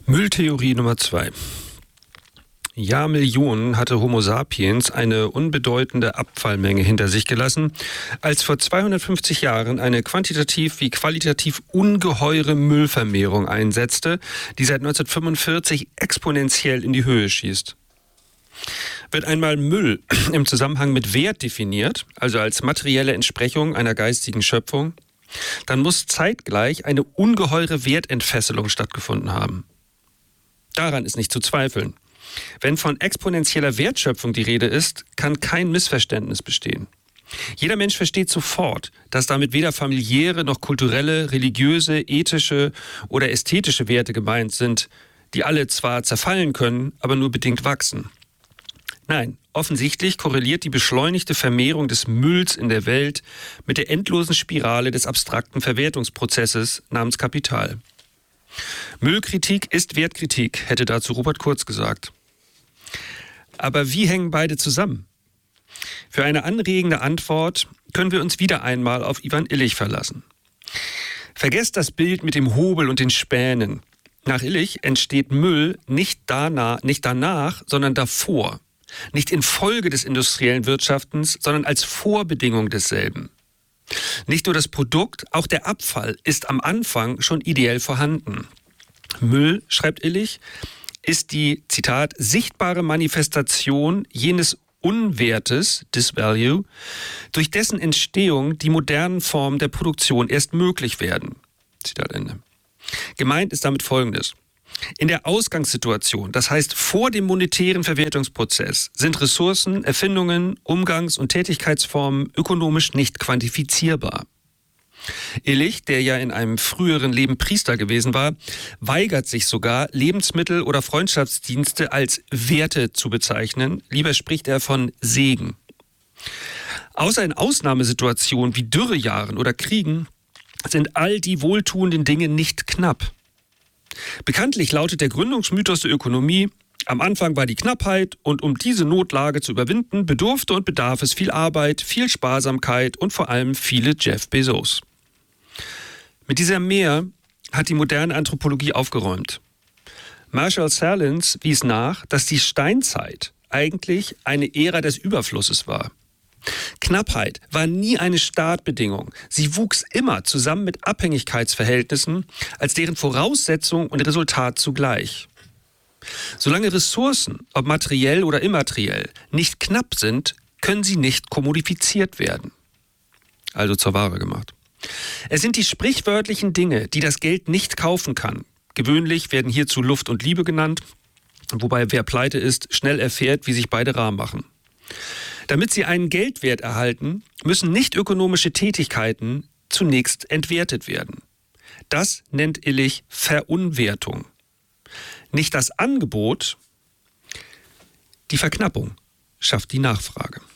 Mülltheorie Nummer 2. Jahrmillionen hatte Homo sapiens eine unbedeutende Abfallmenge hinter sich gelassen, als vor 250 Jahren eine quantitativ wie qualitativ ungeheure Müllvermehrung einsetzte, die seit 1945 exponentiell in die Höhe schießt. Wird einmal Müll im Zusammenhang mit Wert definiert, also als materielle Entsprechung einer geistigen Schöpfung, dann muss zeitgleich eine ungeheure Wertentfesselung stattgefunden haben. Daran ist nicht zu zweifeln. Wenn von exponentieller Wertschöpfung die Rede ist, kann kein Missverständnis bestehen. Jeder Mensch versteht sofort, dass damit weder familiäre noch kulturelle, religiöse, ethische oder ästhetische Werte gemeint sind, die alle zwar zerfallen können, aber nur bedingt wachsen. Nein, offensichtlich korreliert die beschleunigte Vermehrung des Mülls in der Welt mit der endlosen Spirale des abstrakten Verwertungsprozesses namens Kapital. Müllkritik ist Wertkritik, hätte dazu Robert Kurz gesagt. Aber wie hängen beide zusammen? Für eine anregende Antwort können wir uns wieder einmal auf Ivan Illich verlassen. Vergesst das Bild mit dem Hobel und den Spänen. Nach Illich entsteht Müll nicht danach, sondern davor. Nicht infolge des industriellen Wirtschaftens, sondern als Vorbedingung desselben. Nicht nur das Produkt, auch der Abfall ist am Anfang schon ideell vorhanden. Müll, schreibt Illich, ist die, Zitat, sichtbare Manifestation jenes Unwertes, Disvalue, durch dessen Entstehung die modernen Formen der Produktion erst möglich werden. Zitat Ende. Gemeint ist damit Folgendes. In der Ausgangssituation, das heißt vor dem monetären Verwertungsprozess, sind Ressourcen, Erfindungen, Umgangs- und Tätigkeitsformen ökonomisch nicht quantifizierbar. Illich, der ja in einem früheren Leben Priester gewesen war, weigert sich sogar, Lebensmittel oder Freundschaftsdienste als Werte zu bezeichnen. Lieber spricht er von Segen. Außer in Ausnahmesituationen wie Dürrejahren oder Kriegen sind all die wohltuenden Dinge nicht knapp. Bekanntlich lautet der Gründungsmythos der Ökonomie: Am Anfang war die Knappheit und um diese Notlage zu überwinden, bedurfte und bedarf es viel Arbeit, viel Sparsamkeit und vor allem viele Jeff Bezos. Mit dieser Mehr hat die moderne Anthropologie aufgeräumt. Marshall Sahlins wies nach, dass die Steinzeit eigentlich eine Ära des Überflusses war. Knappheit war nie eine Startbedingung. Sie wuchs immer zusammen mit Abhängigkeitsverhältnissen als deren Voraussetzung und Resultat zugleich. Solange Ressourcen, ob materiell oder immateriell, nicht knapp sind, können sie nicht kommodifiziert werden. Also zur Ware gemacht. Es sind die sprichwörtlichen Dinge, die das Geld nicht kaufen kann. Gewöhnlich werden hierzu Luft und Liebe genannt, wobei wer pleite ist, schnell erfährt, wie sich beide rar machen. Damit sie einen Geldwert erhalten, müssen nicht ökonomische Tätigkeiten zunächst entwertet werden. Das nennt Illich Verunwertung. Nicht das Angebot, die Verknappung schafft die Nachfrage.